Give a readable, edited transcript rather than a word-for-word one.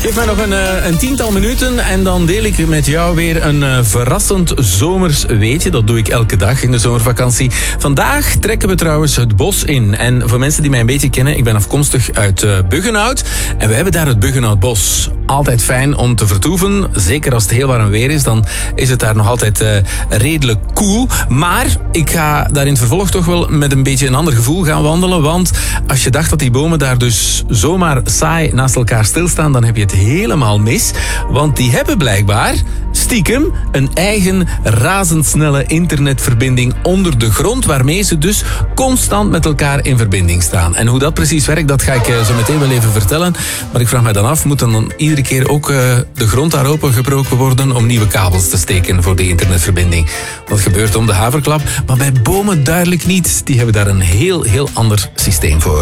Geef mij nog een 10-tal minuten en dan deel ik met jou weer een verrassend zomers weetje. Dat doe ik elke dag in de zomervakantie. Vandaag trekken we trouwens het bos in. En voor mensen die mij een beetje kennen, ik ben afkomstig uit Buggenhout. En we hebben daar het Buggenhoutbos. Altijd fijn om te vertoeven. Zeker als het heel warm weer is, dan is het daar nog altijd redelijk cool. Maar ik ga daar in het vervolg toch wel met een beetje een ander gevoel gaan wandelen. Want als je dacht dat die bomen daar dus zomaar saai naast elkaar stilstaan, dan heb je het helemaal mis. Want die hebben blijkbaar stiekem een eigen razendsnelle internetverbinding onder de grond, waarmee ze dus constant met elkaar in verbinding staan. En hoe dat precies werkt, dat ga ik zo meteen wel even vertellen. Maar ik vraag me dan af, moet dan iedere keer ook de grond daar opengebroken worden om nieuwe kabels te steken voor die internetverbinding? Wat gebeurt om de haverklap? Maar bij bomen duidelijk niet. Die hebben daar een heel ander systeem voor.